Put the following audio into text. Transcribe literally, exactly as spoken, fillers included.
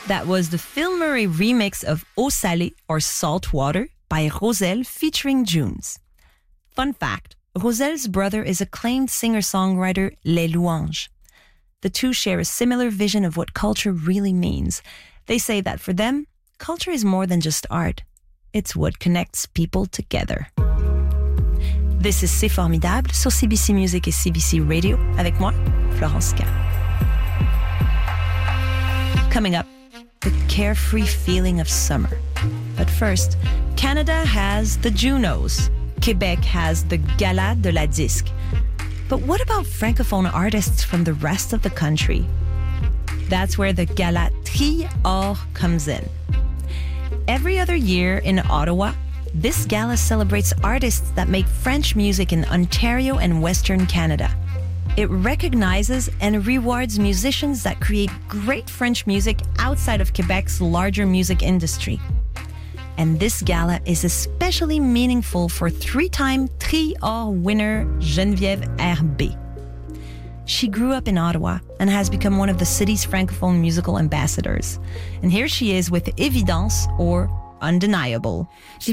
That was the Phil Murray remix of Eau Salée or Salt Water by Roselle featuring Junes. Fun fact, Roselle's brother is acclaimed singer-songwriter Les Louanges. The two share a similar vision of what culture really means. They say that for them, culture is more than just art. It's what connects people together. This is C'est Formidable sur C B C Music et C B C Radio avec moi, Florence K. Coming up, the carefree feeling of summer. But first, Canada has the Junos. Quebec has the Gala de la Disque. But what about francophone artists from the rest of the country? That's where the Gala Tri-Or comes in. Every other year in Ottawa, this gala celebrates artists that make French music in Ontario and Western Canada. It recognizes and rewards musicians that create great French music outside of Quebec's larger music industry. And this gala is especially meaningful for three-time Tri-Or winner Geneviève Herbé. She grew up in Ottawa and has become one of the city's francophone musical ambassadors. And here she is with Évidence or Undeniable.